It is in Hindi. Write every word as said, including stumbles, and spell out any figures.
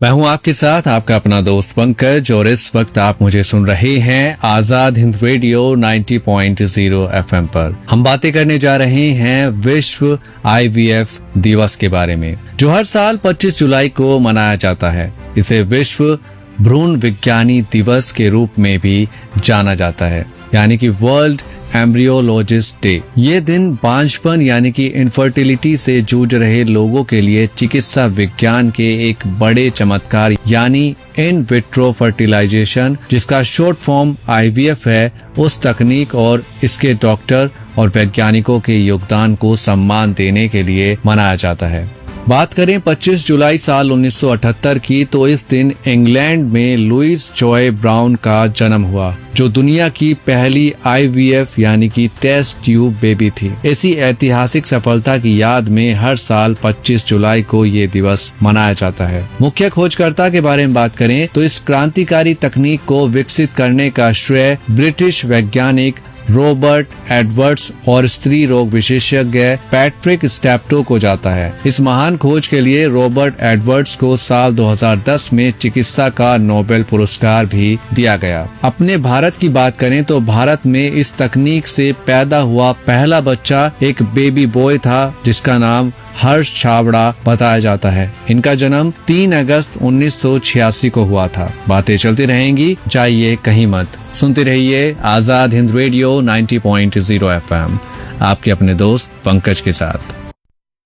मैं हूं आपके साथ आपका अपना दोस्त पंकज और इस वक्त आप मुझे सुन रहे हैं आजाद हिंद रेडियो नब्बे पॉइंट शून्य एफएम पर। हम बातें करने जा रहे हैं विश्व आईवीएफ दिवस के बारे में, जो हर साल पच्चीस जुलाई को मनाया जाता है। इसे विश्व भ्रूण विज्ञानी दिवस के रूप में भी जाना जाता है, यानी कि वर्ल्ड एम्ब्रियोलॉजिस्ट डे। ये दिन बांझपन यानी कि इनफर्टिलिटी से जूझ रहे लोगों के लिए चिकित्सा विज्ञान के एक बड़े चमत्कार यानी इन विट्रो फर्टिलाइजेशन, जिसका शॉर्ट फॉर्म आईवीएफ है, उस तकनीक और इसके डॉक्टर और वैज्ञानिकों के योगदान को सम्मान देने के लिए मनाया जाता है। बात करें पच्चीस जुलाई साल उन्नीस सौ अठहत्तर की, तो इस दिन इंग्लैंड में लुइस जॉय ब्राउन का जन्म हुआ, जो दुनिया की पहली आईवीएफ यानी कि टेस्ट ट्यूब बेबी थी। इसी ऐतिहासिक सफलता की याद में हर साल पच्चीस जुलाई को ये दिवस मनाया जाता है। मुख्य खोजकर्ता के बारे में बात करें तो इस क्रांतिकारी तकनीक को विकसित करने का श्रेय ब्रिटिश वैज्ञानिक रॉबर्ट एडवर्ड्स और स्त्री रोग विशेषज्ञ पैट्रिक स्टेप्टो को जाता है। इस महान खोज के लिए रॉबर्ट एडवर्ड्स को साल दो हज़ार दस में चिकित्सा का नोबेल पुरस्कार भी दिया गया। अपने भारत की बात करें तो भारत में इस तकनीक से पैदा हुआ पहला बच्चा एक बेबी बॉय था, जिसका नाम हर्ष छाबड़ा बताया जाता है। इनका जन्म तीन अगस्त उन्नीस सौ छियासी को हुआ था। बातें चलती रहेंगी, जाइए कहीं मत, सुनते रहिए आजाद हिंद रेडियो नब्बे पॉइंट शून्य एफएम, आपके अपने दोस्त पंकज के साथ।